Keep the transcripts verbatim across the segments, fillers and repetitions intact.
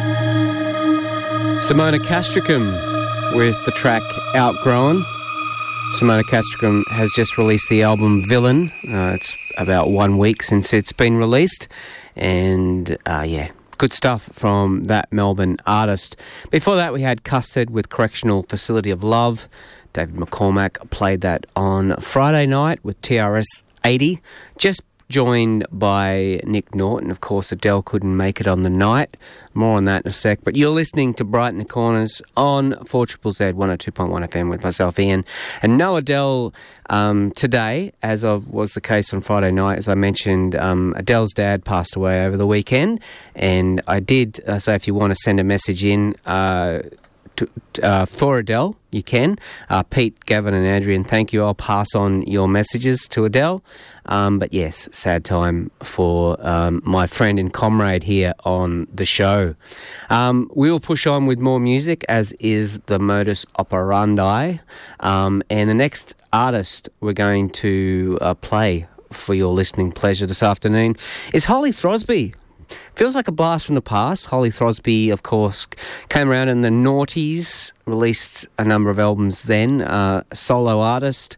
Simona Castricum with the track Outgrown. Simona Castricum has just released the album Villain. Uh, it's about one week since it's been released. And, uh, yeah, good stuff from that Melbourne artist. Before that, we had Custard with Correctional Facility of Love. David McCormack played that on Friday night with T R S eighty. Just joined by Nick Norton. Of course, Adele couldn't make it on the night. More on that in a sec. But you're listening to Brighten the Corners on four Z Z Z one oh two point one F M with myself, Ian. And no Adele um, today, as was the case on Friday night. As I mentioned, um, Adele's dad passed away over the weekend. And I did uh, say if you want to send a message in uh, to, uh, for Adele, you can. Uh, Pete, Gavin and Adrian, thank you. I'll pass on your messages to Adele. Um, but yes, sad time for um, my friend and comrade here on the show. Um, we will push on with more music, as is the modus operandi. Um, and the next artist we're going to uh, play for your listening pleasure this afternoon is Holly Throsby. Feels like a blast from the past. Holly Throsby, of course, came around in the noughties, released a number of albums then. Uh, solo artist,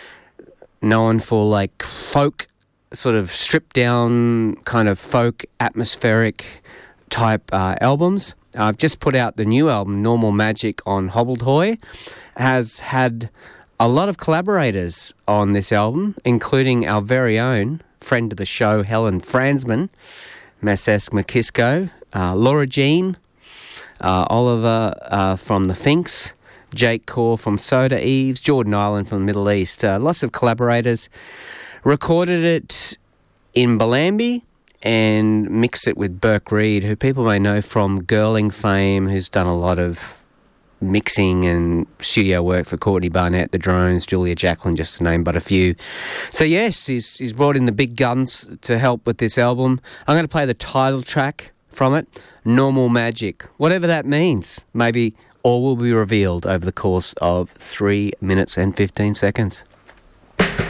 known for like folk, sort of stripped down, kind of folk, atmospheric type uh, albums. I've just put out the new album, Normal Magic, on Hobbledehoy. Has had a lot of collaborators on this album, including our very own friend of the show, Helen Fransman, Massesk McKisco, uh, Laura Jean, uh, Oliver uh, from the Finks, Jake Core from Soda Eves, Jordan Island from the Middle East. Uh, lots of collaborators. Recorded it in Bellambi and mixed it with Burke Reed, who people may know from Girling fame, who's done a lot of mixing and studio work for Courtney Barnett, The Drones, Julia Jacklin, just to name but a few. So yes, he's, he's brought in the big guns to help with this album. I'm going to play the title track from it, Normal Magic. Whatever that means, maybe all will be revealed over the course of three minutes and fifteen seconds.